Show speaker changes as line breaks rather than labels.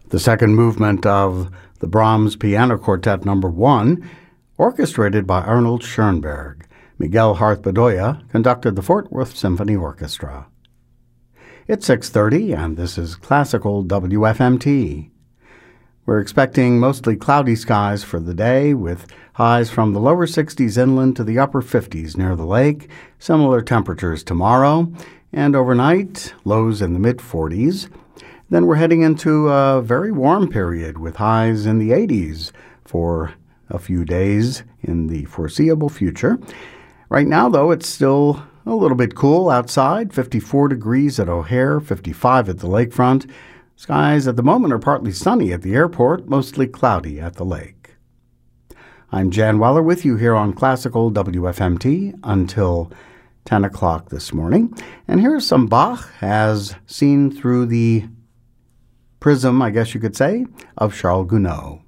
The second movement of the Brahms Piano Quartet No. 1, orchestrated by Arnold Schoenberg. Miguel Harth-Bedoya conducted the Fort Worth Symphony Orchestra. It's 6:30, and this is Classical WFMT. We're expecting mostly cloudy skies for the day, with highs from the lower 60s inland to the upper 50s near the lake, similar temperatures tomorrow, and overnight, lows in the mid-40s. Then we're heading into a very warm period with highs in the 80s for a few days in the foreseeable future. Right now, though, it's still a little bit cool outside, 54 degrees at O'Hare, 55 at the lakefront. Skies at the moment are partly sunny at the airport, mostly cloudy at the lake. I'm Jan Weller with you here on Classical WFMT until 10 o'clock this morning. And here's some Bach as seen through the prism, I guess you could say, of Charles Gounod.